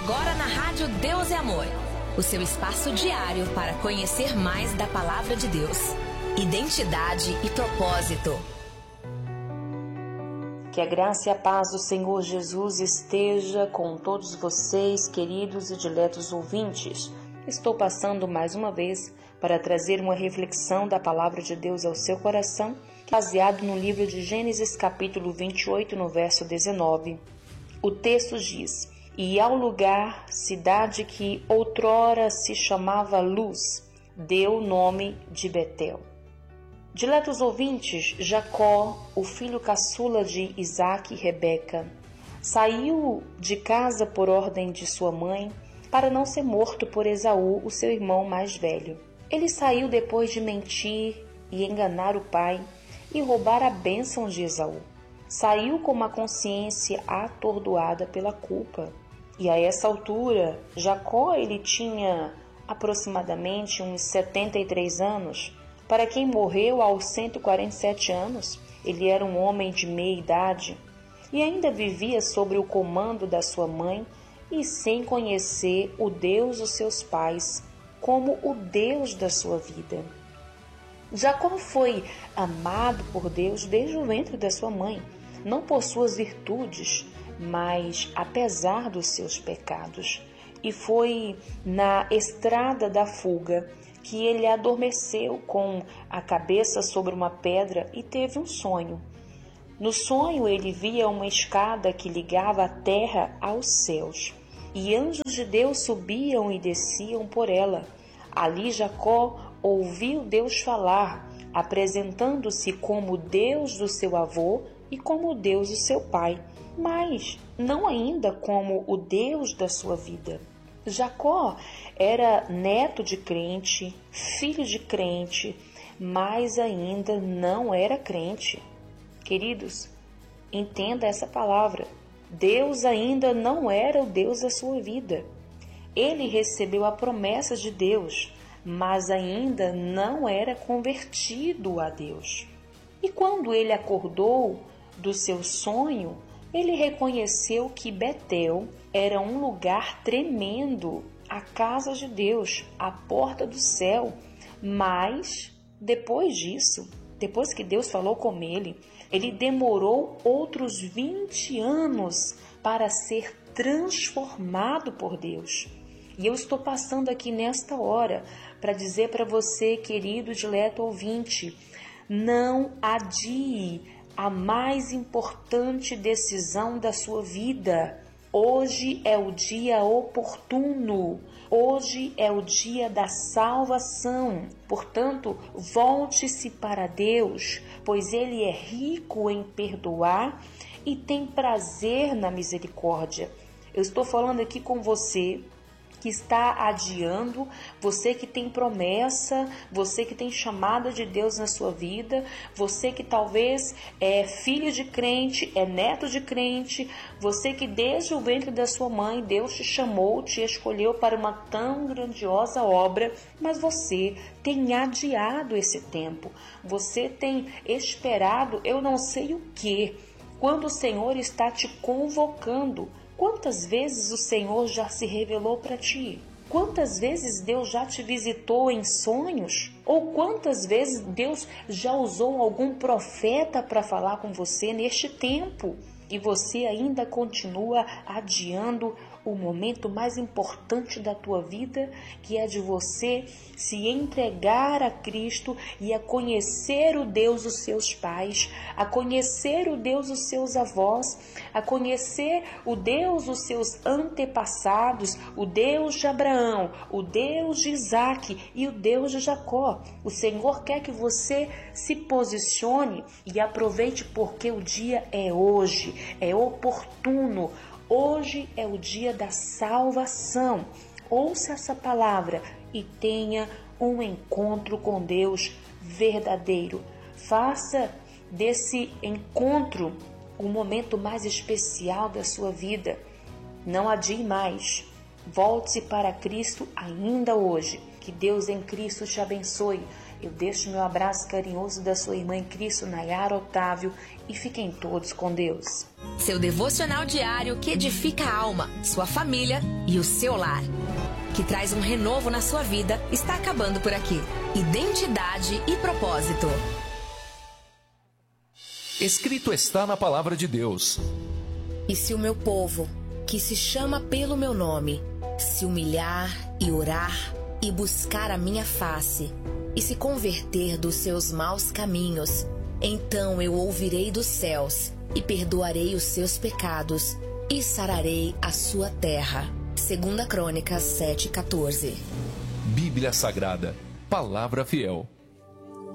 Agora na Rádio Deus é Amor, o seu espaço diário para conhecer mais da Palavra de Deus. Identidade e propósito. Que a graça e a paz do Senhor Jesus esteja com todos vocês, queridos e diletos ouvintes. Estou passando mais uma vez para trazer uma reflexão da Palavra de Deus ao seu coração, baseado no livro de Gênesis capítulo 28, no verso 19. O texto diz: "E ao lugar, cidade que outrora se chamava Luz, deu o nome de Betel." Diletos ouvintes, Jacó, o filho caçula de Isaque e Rebeca, saiu de casa por ordem de sua mãe para não ser morto por Esaú, o seu irmão mais velho. Ele saiu depois de mentir e enganar o pai e roubar a bênção de Esaú. Saiu com uma consciência atordoada pela culpa. E a essa altura, Jacó ele tinha aproximadamente uns 73 anos. Para quem morreu aos 147 anos, ele era um homem de meia idade e ainda vivia sob o comando da sua mãe e sem conhecer o Deus dos seus pais como o Deus da sua vida. Jacó foi amado por Deus desde o ventre da sua mãe, não por suas virtudes, mas apesar dos seus pecados. E foi na estrada da fuga que ele adormeceu com a cabeça sobre uma pedra e teve um sonho. No sonho ele via uma escada que ligava a terra aos céus, e anjos de Deus subiam e desciam por ela. Ali Jacó ouviu Deus falar, apresentando-se como Deus do seu avô e como Deus do seu pai, mas não ainda como o Deus da sua vida. Jacó era neto de crente, filho de crente, mas ainda não era crente. Queridos, entenda essa palavra. Deus ainda não era o Deus da sua vida. Ele recebeu a promessa de Deus, mas ainda não era convertido a Deus. E quando ele acordou do seu sonho, ele reconheceu que Betel era um lugar tremendo, a casa de Deus, a porta do céu. Mas, depois disso, depois que Deus falou com ele demorou outros 20 anos para ser transformado por Deus. E eu estou passando aqui nesta hora para dizer para você, querido dileto ouvinte, não adie a mais importante decisão da sua vida. Hoje é o dia oportuno. Hoje é o dia da salvação. Portanto, volte-se para Deus, pois Ele é rico em perdoar e tem prazer na misericórdia. Eu estou falando aqui com você que está adiando, você que tem promessa, você que tem chamada de Deus na sua vida, você que talvez é filho de crente, é neto de crente, você que desde o ventre da sua mãe Deus te chamou, te escolheu para uma tão grandiosa obra, mas você tem adiado esse tempo, você tem esperado eu não sei o que, quando o Senhor está te convocando. Quantas vezes o Senhor já se revelou para ti? Quantas vezes Deus já te visitou em sonhos? Ou quantas vezes Deus já usou algum profeta para falar com você neste tempo? E você ainda continua adiando o momento mais importante da tua vida, que é de você se entregar a Cristo e a conhecer o Deus dos seus pais, a conhecer o Deus dos seus avós, a conhecer o Deus dos seus antepassados, o Deus de Abraão, o Deus de Isaque e o Deus de Jacó. O Senhor quer que você se posicione e aproveite, porque o dia é hoje, é oportuno. Hoje é o dia da salvação. Ouça essa palavra e tenha um encontro com Deus verdadeiro. Faça desse encontro o momento mais especial da sua vida. Não adie mais. Volte-se para Cristo ainda hoje. Que Deus em Cristo te abençoe. Eu deixo meu abraço carinhoso da sua irmã em Cristo, Nayara Otávio, e fiquem todos com Deus. Seu devocional diário que edifica a alma, sua família e o seu lar, que traz um renovo na sua vida, está acabando por aqui. Identidade e propósito. Escrito está na palavra de Deus. E se o meu povo, que se chama pelo meu nome, se humilhar e orar e buscar a minha face, e se converter dos seus maus caminhos, então eu ouvirei dos céus e perdoarei os seus pecados e sararei a sua terra. 2 Crônicas 7:14. Bíblia Sagrada, Palavra Fiel.